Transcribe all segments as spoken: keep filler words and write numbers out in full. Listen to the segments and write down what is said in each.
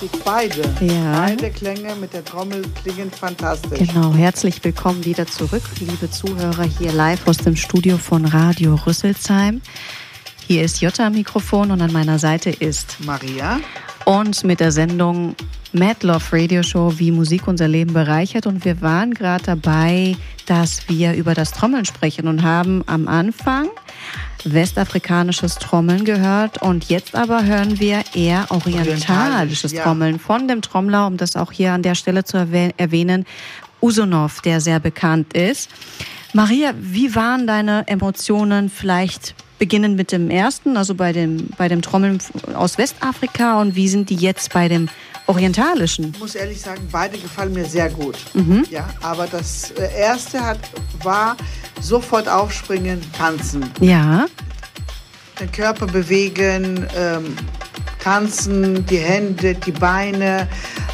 fantastisch. Beide. Ja. Beide Klänge mit der Trommel klingen fantastisch. Genau, herzlich willkommen wieder zurück, liebe Zuhörer, hier live aus dem Studio von Radio Rüsselsheim. Hier ist Jutta am Mikrofon und an meiner Seite ist Maria. Und mit der Sendung Mad Love Radio Show, wie Musik unser Leben bereichert. Und wir waren gerade dabei, dass wir über das Trommeln sprechen und haben am Anfang westafrikanisches Trommeln gehört. Und jetzt aber hören wir eher orientalisches ja. Trommeln von dem Trommler, um das auch hier an der Stelle zu erwähnen, Usonov, der sehr bekannt ist. Maria, wie waren deine Emotionen vielleicht beginnend mit dem ersten, also bei dem, bei dem Trommeln aus Westafrika, und wie sind die jetzt bei dem orientalischen? Ich muss ehrlich sagen, beide gefallen mir sehr gut. Mhm. Ja, aber das erste hat, war sofort aufspringen, tanzen. Ja. Den Körper bewegen, ähm, tanzen, die Hände, die Beine,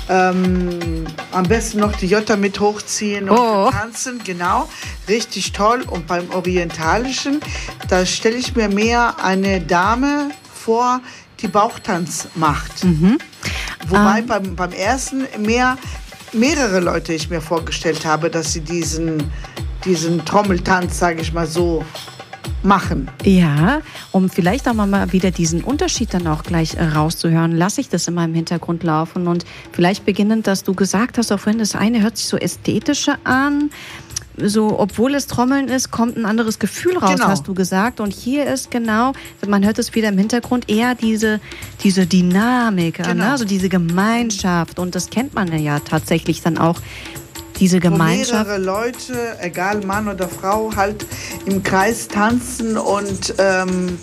ähm, am besten noch die Jota mit hochziehen und oh. tanzen, genau, richtig toll. Und beim Orientalischen, da stelle ich mir mehr eine Dame vor, die Bauchtanz macht. Mhm. Wobei ähm. beim, beim ersten mehr, mehrere Leute ich mir vorgestellt habe, dass sie diesen, diesen Trommeltanz, sage ich mal so, machen. Ja, um vielleicht auch mal wieder diesen Unterschied dann auch gleich rauszuhören, lasse ich das immer im Hintergrund laufen. Und vielleicht beginnend, dass du gesagt hast, auch vorhin, das eine hört sich so ästhetischer an, so, obwohl es Trommeln ist, kommt ein anderes Gefühl raus, genau. hast du gesagt. Und hier ist genau, man hört es wieder im Hintergrund, eher diese, diese Dynamik, genau. ne? Also diese Gemeinschaft. Und das kennt man ja tatsächlich dann auch, diese Gemeinschaft. Wo mehrere Leute, egal Mann oder Frau, halt im Kreis tanzen und ähm,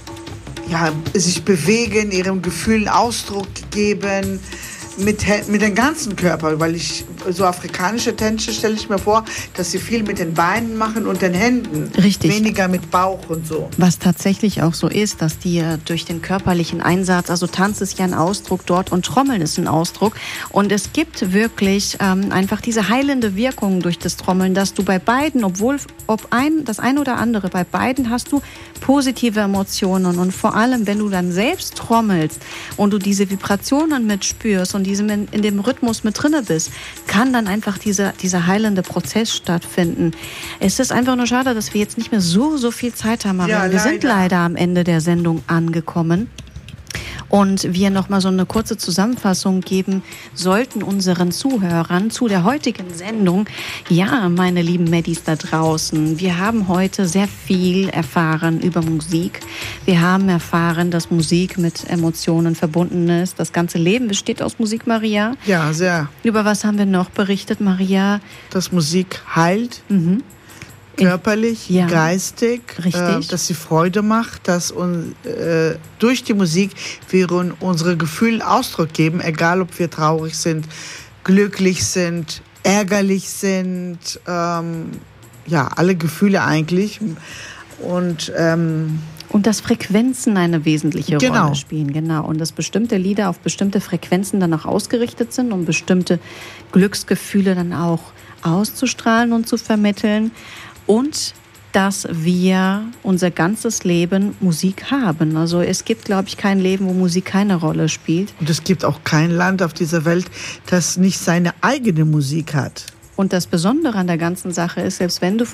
ja, sich bewegen, ihrem Gefühl Ausdruck geben. Mit, mit dem ganzen Körper, weil ich so afrikanische Tänze stelle ich mir vor, dass sie viel mit den Beinen machen und den Händen. Richtig. Weniger mit Bauch und so. Was tatsächlich auch so ist, dass die durch den körperlichen Einsatz, also Tanz ist ja ein Ausdruck dort und Trommeln ist ein Ausdruck. Und es gibt wirklich ähm, einfach diese heilende Wirkung durch das Trommeln, dass du bei beiden, obwohl ob ein, das eine oder andere, bei beiden hast du positive Emotionen. Und vor allem, wenn du dann selbst trommelst und du diese Vibrationen mitspürst und diesem in, in dem Rhythmus mit drinne bist, kann dann einfach dieser, dieser heilende Prozess stattfinden. Es ist einfach nur schade, dass wir jetzt nicht mehr so, so viel Zeit haben. Ja, wir leider. sind leider am Ende der Sendung angekommen. Und wir nochmal so eine kurze Zusammenfassung geben sollten unseren Zuhörern zu der heutigen Sendung. Ja, meine lieben Maddies da draußen, wir haben heute sehr viel erfahren über Musik. Wir haben erfahren, dass Musik mit Emotionen verbunden ist. Das ganze Leben besteht aus Musik, Maria. Ja, sehr. Über was haben wir noch berichtet, Maria? Dass Musik heilt. Mhm. Körperlich, ja. geistig, äh, dass sie Freude macht, dass uns, äh, durch die Musik wir unsere Gefühle Ausdruck geben, egal ob wir traurig sind, glücklich sind, ärgerlich sind, ähm, ja, alle Gefühle eigentlich. Und ähm, Und dass Frequenzen eine wesentliche genau. Rolle spielen, genau. Und dass bestimmte Lieder auf bestimmte Frequenzen dann auch ausgerichtet sind, um bestimmte Glücksgefühle dann auch auszustrahlen und zu vermitteln. Und dass wir unser ganzes Leben Musik haben. Also es gibt, glaube ich, kein Leben, wo Musik keine Rolle spielt. Und es gibt auch kein Land auf dieser Welt, das nicht seine eigene Musik hat. Und das Besondere an der ganzen Sache ist, selbst wenn du